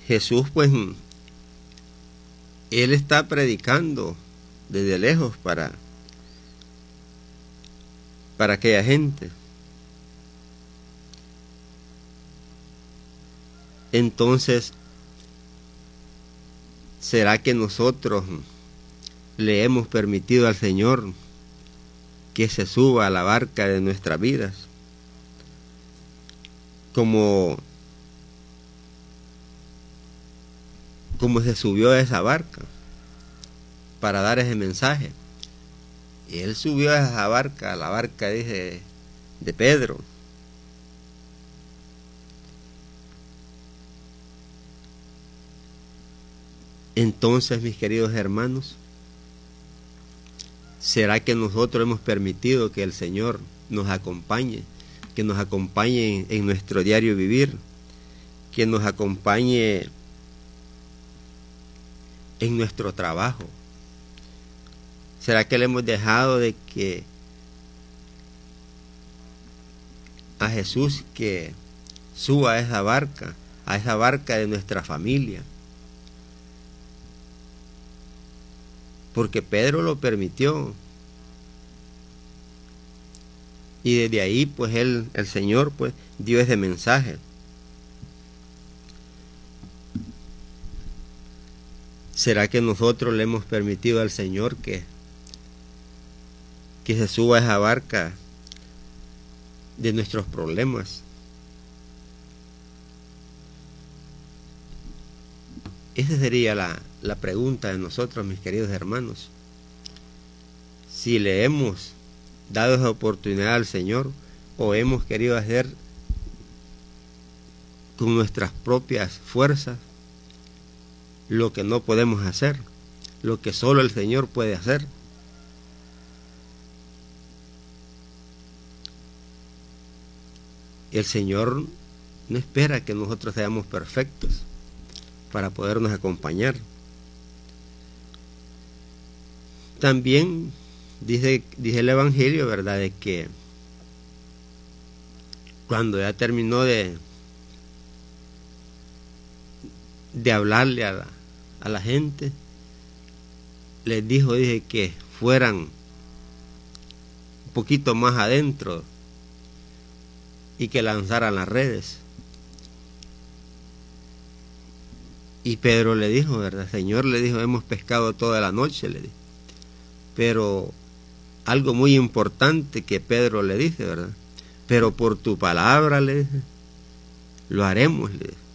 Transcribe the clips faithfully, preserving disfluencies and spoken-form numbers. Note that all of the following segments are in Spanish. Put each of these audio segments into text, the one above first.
Jesús, pues, Él está predicando desde lejos para, para aquella gente. Entonces, ¿será que nosotros le hemos permitido al Señor que se suba a la barca de nuestras vidas? Como, como se subió a esa barca para dar ese mensaje. Y él subió a esa barca, a la barca dije, de Pedro. Entonces, mis queridos hermanos, ¿será que nosotros hemos permitido que el Señor nos acompañe? Que nos acompañe en, en nuestro diario vivir, que nos acompañe en nuestro trabajo. ¿Será que le hemos dejado de que a Jesús que suba a esa barca, a esa barca de nuestra familia? Porque Pedro lo permitió. Y desde ahí, pues, él, el Señor, pues, dio ese mensaje. ¿Será que nosotros le hemos permitido al Señor que, que se suba a esa barca de nuestros problemas? Esa sería la, la pregunta de nosotros, mis queridos hermanos. Si le hemos dado esa oportunidad al Señor o hemos querido hacer con nuestras propias fuerzas lo que no podemos hacer, lo que solo el Señor puede hacer. El Señor no espera que nosotros seamos perfectos para podernos acompañar. También dice, dice el Evangelio, ¿verdad?, de que cuando ya terminó de, de hablarle a la, a la gente, les dijo, dije, que fueran un poquito más adentro y que lanzaran las redes. Y Pedro le dijo, ¿verdad? Señor, le dijo, hemos pescado toda la noche, le dijo. Pero algo muy importante que Pedro le dice, ¿verdad? Pero por tu palabra, le dice, lo haremos, le dice.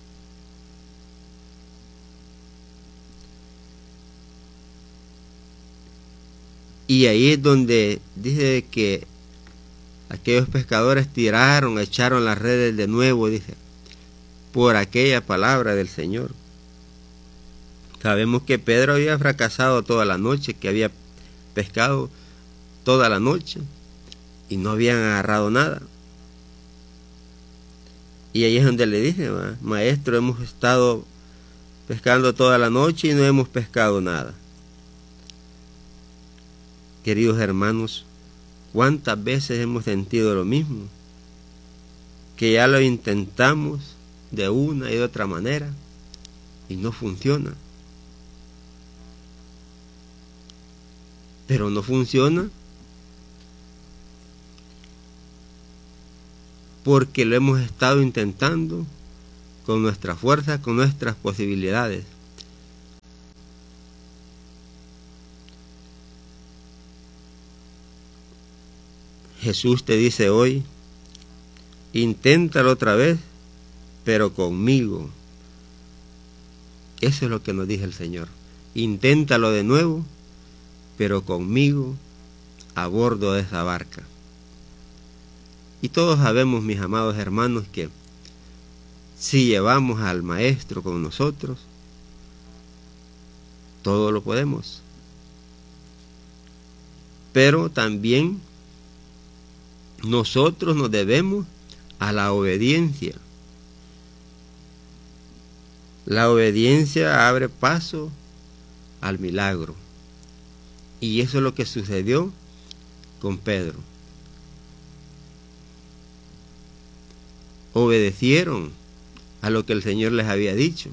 Y ahí es donde dice que aquellos pescadores tiraron, echaron las redes de nuevo, dice, por aquella palabra del Señor. Sabemos que Pedro había fracasado toda la noche, que había pescado toda la noche y no habían agarrado nada. Y ahí es donde le dije, ¿va? Maestro, hemos estado pescando toda la noche y no hemos pescado nada. Queridos hermanos, ¿cuántas veces hemos sentido lo mismo? Que ya lo intentamos de una y de otra manera y no funciona. Pero no funciona porque lo hemos estado intentando con nuestra fuerza, con nuestras posibilidades. Jesús te dice hoy, inténtalo otra vez, pero conmigo. Eso es lo que nos dice el Señor. Inténtalo de nuevo, pero conmigo a bordo de esa barca. Y todos sabemos, mis amados hermanos, que si llevamos al Maestro con nosotros, todo lo podemos. Pero también nosotros nos debemos a la obediencia. La obediencia abre paso al milagro. Y eso es lo que sucedió con Pedro. Obedecieron a lo que el Señor les había dicho.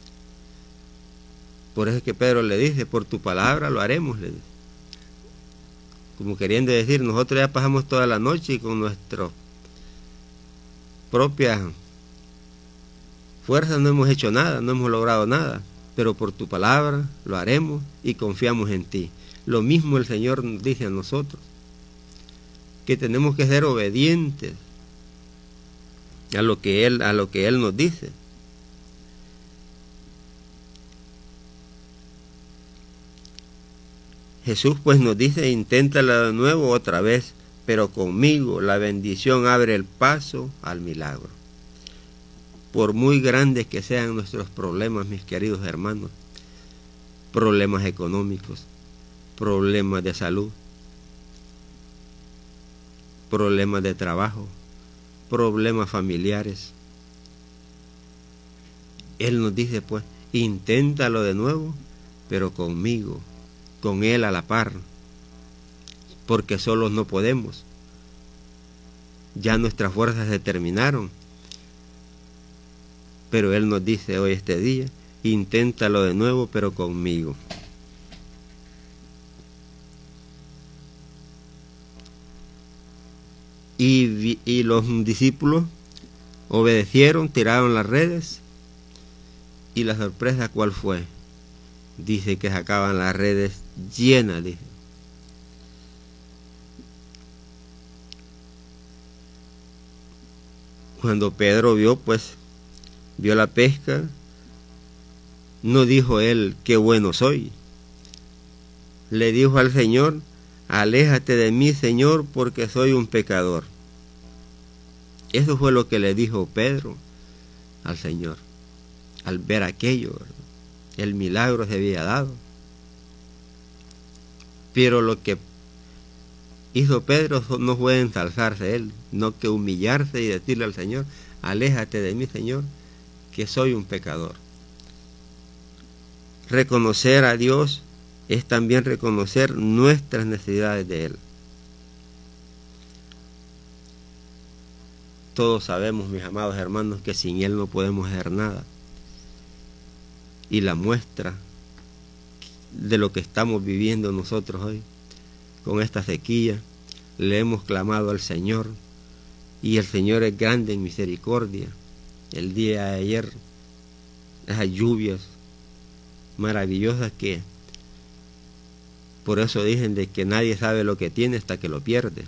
Por eso es que Pedro le dice, por tu palabra lo haremos, le dice. Como queriendo decir, nosotros ya pasamos toda la noche y con nuestras propias fuerzas no hemos hecho nada, no hemos logrado nada, pero por tu palabra lo haremos y confiamos en ti. Lo mismo el Señor nos dice a nosotros, que tenemos que ser obedientes a lo que Él, a lo que Él nos dice. Jesús pues nos dice, inténtala de nuevo otra vez, pero conmigo la bendición abre el paso al milagro. Por muy grandes que sean nuestros problemas, mis queridos hermanos, problemas económicos, problemas de salud, problemas de trabajo, problemas familiares, Él nos dice pues, inténtalo de nuevo, pero conmigo, con Él a la par, porque solos no podemos. Ya nuestras fuerzas se terminaron, pero Él nos dice hoy este día, inténtalo de nuevo, pero conmigo. Y, y los discípulos obedecieron, tiraron las redes, y la sorpresa ¿cuál fue? Dice que sacaban las redes llenas, dice. Cuando Pedro vio, pues, vio la pesca, no dijo él, qué bueno soy. Le dijo al Señor, aléjate de mí, Señor, porque soy un pecador. Eso fue lo que le dijo Pedro al Señor, al ver aquello, ¿verdad? El milagro se había dado. Pero lo que hizo Pedro no fue ensalzarse él, no que humillarse y decirle al Señor, aléjate de mí, Señor, que soy un pecador. Reconocer a Dios es también reconocer nuestras necesidades de Él. Todos sabemos, mis amados hermanos, que sin Él no podemos hacer nada. Y la muestra de lo que estamos viviendo nosotros hoy, con esta sequía, le hemos clamado al Señor, y el Señor es grande en misericordia. El día de ayer, esas lluvias maravillosas que, por eso dicen de que nadie sabe lo que tiene hasta que lo pierde.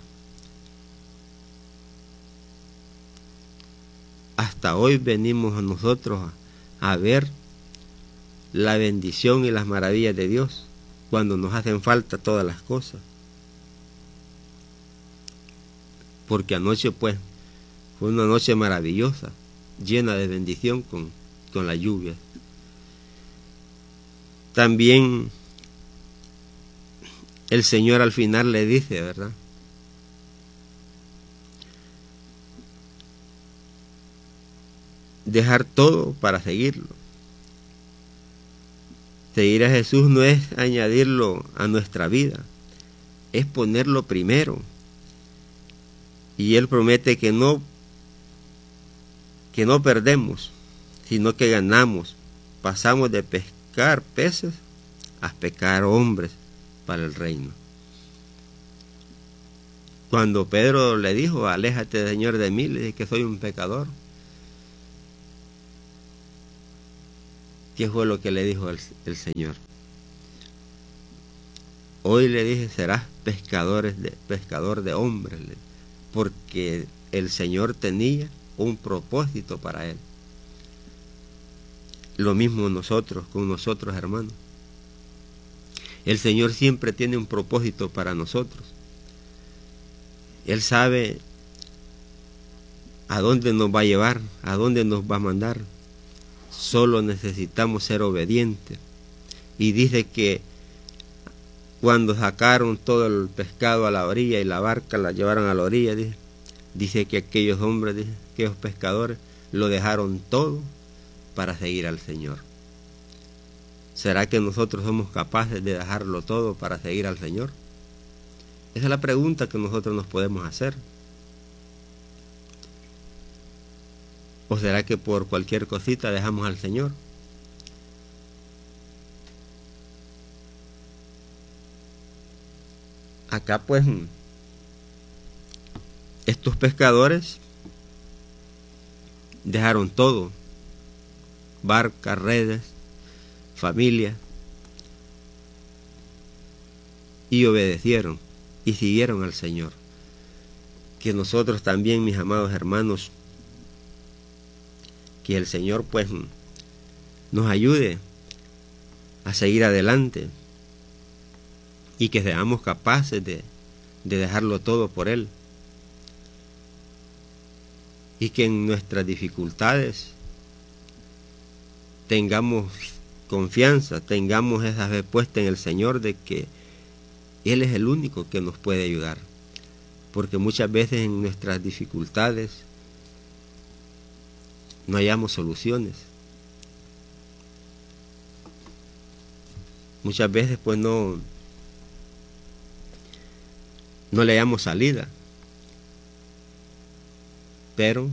Hasta hoy venimos a nosotros a, a ver la bendición y las maravillas de Dios, cuando nos hacen falta todas las cosas. Porque anoche pues fue una noche maravillosa, llena de bendición con, con la lluvia. También el Señor al final le dice, ¿verdad?, dejar todo para seguirlo. Seguir a Jesús no es añadirlo a nuestra vida, es ponerlo primero. Y Él promete que no, que no perdemos, sino que ganamos. Pasamos de pescar peces a pescar hombres para el reino. Cuando Pedro le dijo, aléjate, Señor, de mí, le dije que soy un pecador. ¿Qué fue lo que le dijo el, el Señor? Hoy le dije, serás pescadores de, pescador de hombres, porque el Señor tenía un propósito para él. Lo mismo nosotros, con nosotros, hermanos. El Señor siempre tiene un propósito para nosotros. Él sabe a dónde nos va a llevar, a dónde nos va a mandar. Solo necesitamos ser obedientes. Y dice que cuando sacaron todo el pescado a la orilla y la barca la llevaron a la orilla, dice, dice que aquellos hombres, dice, aquellos pescadores, lo dejaron todo para seguir al Señor. ¿Será que nosotros somos capaces de dejarlo todo para seguir al Señor? Esa es la pregunta que nosotros nos podemos hacer. ¿O será que por cualquier cosita dejamos al Señor? Acá pues estos pescadores dejaron todo, barcas, redes, familia, y obedecieron y siguieron al Señor. Que nosotros también, mis amados hermanos, que el Señor pues nos ayude a seguir adelante y que seamos capaces de, de dejarlo todo por Él, y que en nuestras dificultades tengamos confianza, tengamos esa fe puesta en el Señor de que Él es el único que nos puede ayudar, porque muchas veces en nuestras dificultades no hallamos soluciones. Muchas veces pues no, no le hallamos salida, pero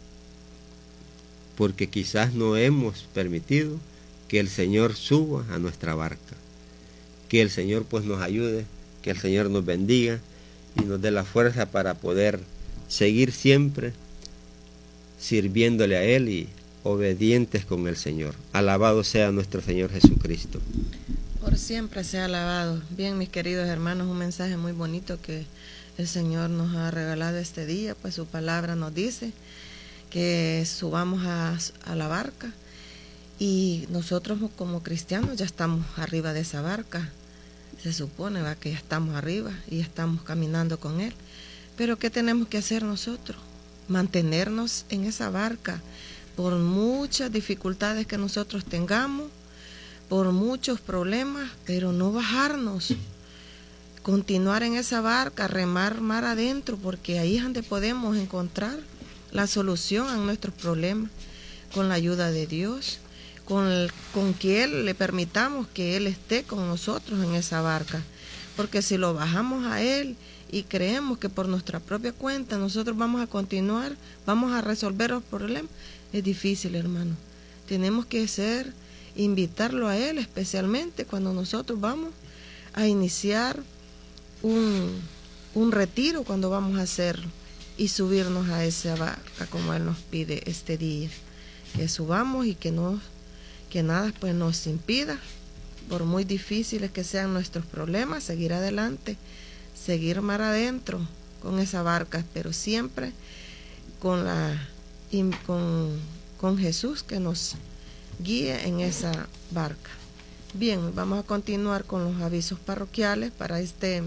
porque quizás no hemos permitido que el Señor suba a nuestra barca, que el Señor pues nos ayude, que el Señor nos bendiga y nos dé la fuerza para poder seguir siempre sirviéndole a Él y obedientes con el Señor. Alabado sea nuestro Señor Jesucristo. Por siempre sea alabado. Bien, mis queridos hermanos, un mensaje muy bonito que el Señor nos ha regalado este día, pues su palabra nos dice que subamos a, a la barca, y nosotros como cristianos ya estamos arriba de esa barca. Se supone ¿va? que ya estamos arriba y estamos caminando con Él. Pero ¿qué tenemos que hacer nosotros? Mantenernos en esa barca por muchas dificultades que nosotros tengamos, por muchos problemas, pero no bajarnos. Continuar en esa barca, remar mar adentro, porque ahí es donde podemos encontrar la solución a nuestros problemas, con la ayuda de Dios, con, el, con que Él le permitamos que Él esté con nosotros en esa barca. Porque si lo bajamos a Él y creemos que por nuestra propia cuenta nosotros vamos a continuar, vamos a resolver los problemas, es difícil, hermano. Tenemos que ser, invitarlo a Él, especialmente cuando nosotros vamos a iniciar un, un retiro, cuando vamos a hacerlo, y subirnos a esa barca como Él nos pide este día, que subamos y que no, que nada pues nos impida, por muy difíciles que sean nuestros problemas, seguir adelante, seguir mar adentro con esa barca, pero siempre con la con, con Jesús que nos guíe en esa barca. Bien, vamos a continuar con los avisos parroquiales para este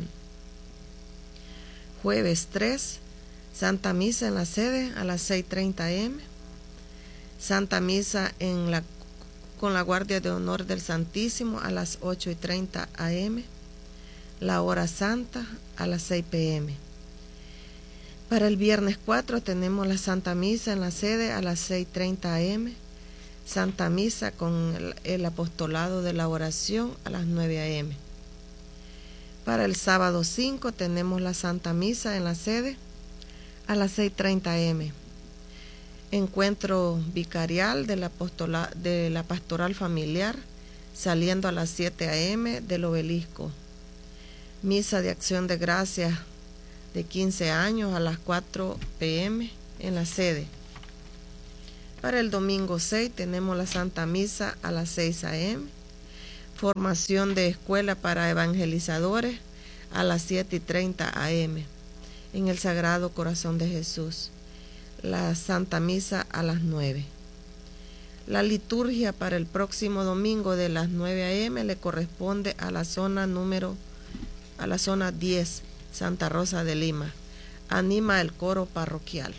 jueves tres. Santa Misa en la sede a las seis treinta eme, Santa Misa en la, con la Guardia de Honor del Santísimo a las ocho y treinta ame, la Hora Santa a las seis pe eme. Para el viernes cuatro tenemos la Santa Misa en la sede a las seis treinta ame, Santa Misa con el, el Apostolado de la Oración a las nueve ame. Para el sábado cinco tenemos la Santa Misa en la sede a las seis treinta eme. Encuentro vicarial de la, apostola, de la pastoral familiar saliendo a las siete ame del obelisco. Misa de acción de gracias de quince años a las cuatro pe eme en la sede. Para el domingo seis tenemos la Santa Misa a las seis ame. Formación de escuela para evangelizadores a las siete y treinta ame. En el Sagrado Corazón de Jesús, la Santa Misa a las nueve. La liturgia para el próximo domingo de las nueve ame le corresponde a la zona número, a la zona diez, Santa Rosa de Lima. Anima el coro parroquial.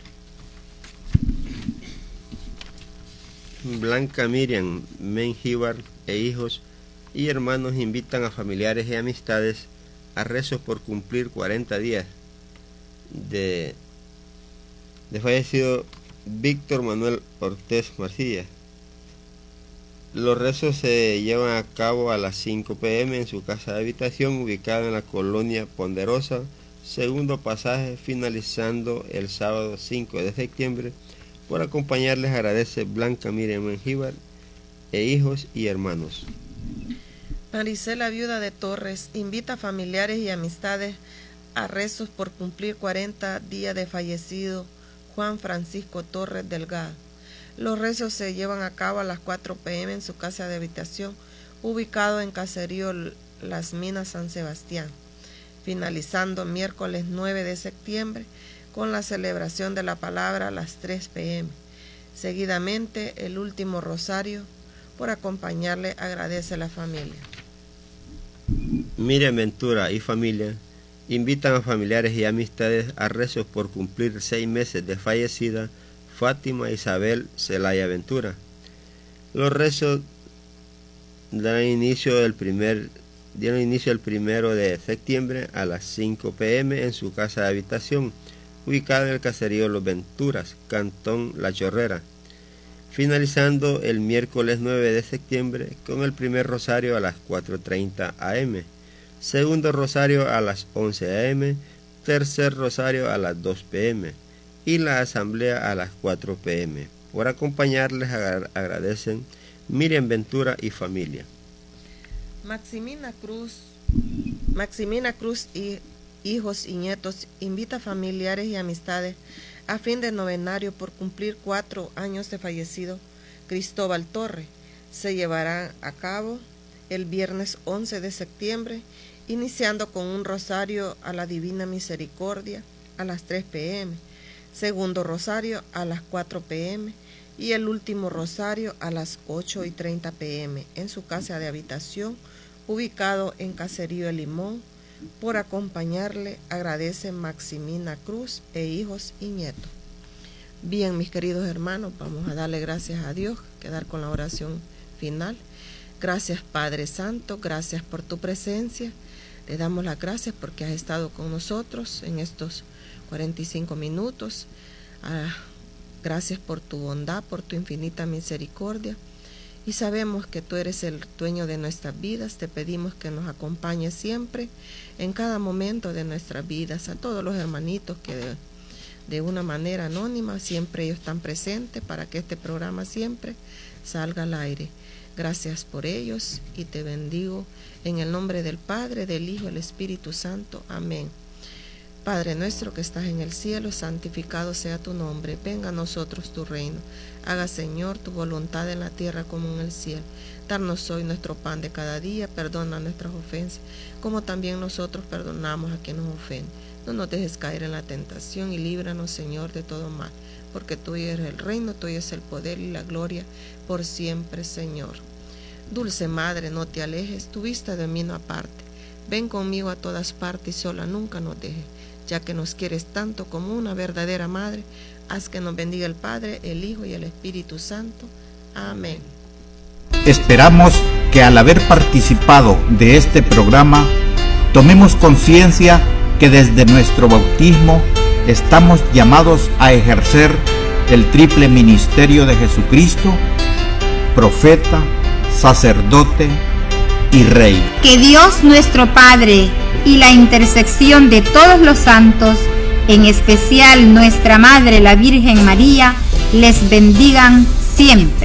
Blanca Miriam Mengíbar e hijos y hermanos invitan a familiares y amistades a rezos por cumplir cuarenta días de, de fallecido Víctor Manuel Ortiz Marcilla. Los rezos se llevan a cabo a las cinco pe eme en su casa de habitación ubicada en la colonia Ponderosa, segundo pasaje, finalizando el sábado cinco de septiembre Por acompañarles agradece Blanca Miriam Mengíbar e hijos y hermanos. Maricela Viuda de Torres invita a familiares y amistades a rezos por cumplir cuarenta días de fallecido Juan Francisco Torres Delgado. Los rezos se llevan a cabo a las cuatro pe eme en su casa de habitación, ubicado en Caserío Las Minas, San Sebastián, finalizando miércoles nueve de septiembre con la celebración de la palabra a las tres pe eme. Seguidamente, el último rosario. Por acompañarle agradece la familia. Miriam Ventura y familia invitan a familiares y amistades a rezos por cumplir seis meses de fallecida Fátima Isabel Zelaya Ventura. Los rezos dan inicio el primer, dieron inicio el primero de septiembre a las cinco pe eme en su casa de habitación, ubicada en el caserío Los Venturas, Cantón La Chorrera, finalizando el miércoles nueve de septiembre con el primer rosario a las cuatro treinta a eme, segundo rosario a las once a eme, tercer rosario a las dos pe eme y la asamblea a las cuatro pe eme. Por acompañarles agradecen Miriam Ventura y familia. Maximina Cruz, Maximina Cruz y hijos y nietos invita a familiares y amistades a fin de novenario por cumplir cuatro años de fallecido Cristóbal Torre. Se llevará a cabo el viernes once de septiembre, iniciando con un rosario a la Divina Misericordia a las tres pe eme, segundo rosario a las cuatro pe eme y el último rosario a las ocho y treinta pe eme en su casa de habitación, ubicado en Caserío El Limón. Por acompañarle agradece Maximina Cruz e hijos y nietos. Bien, mis queridos hermanos, vamos a darle gracias a Dios, quedar con la oración final. Gracias, Padre Santo, gracias por tu presencia. Le damos las gracias porque has estado con nosotros en estos cuarenta y cinco minutos. Ah, gracias por tu bondad, por tu infinita misericordia. Y sabemos que tú eres el dueño de nuestras vidas. Te pedimos que nos acompañes siempre, en cada momento de nuestras vidas. A todos los hermanitos que de, de una manera anónima siempre ellos están presentes para que este programa siempre salga al aire. Gracias por ellos y te bendigo en el nombre del Padre, del Hijo y del Espíritu Santo. Amén. Padre nuestro que estás en el cielo, santificado sea tu nombre. Venga a nosotros tu reino. Haga, Señor, tu voluntad en la tierra como en el cielo. Darnos hoy nuestro pan de cada día. Perdona nuestras ofensas, como también nosotros perdonamos a quien nos ofende. No nos dejes caer en la tentación y líbranos, Señor, de todo mal. Porque tuyo es el reino, tuyo es el poder y la gloria por siempre, Señor. Dulce Madre, no te alejes, tu vista de mí no aparte. Ven conmigo a todas partes y sola nunca nos dejes. Ya que nos quieres tanto como una verdadera madre, haz que nos bendiga el Padre, el Hijo y el Espíritu Santo. Amén. Esperamos que al haber participado de este programa, tomemos conciencia que desde nuestro bautismo estamos llamados a ejercer el triple ministerio de Jesucristo, profeta, sacerdote y rey. Que Dios nuestro Padre y la intersección de todos los santos, en especial nuestra Madre la Virgen María, les bendigan siempre.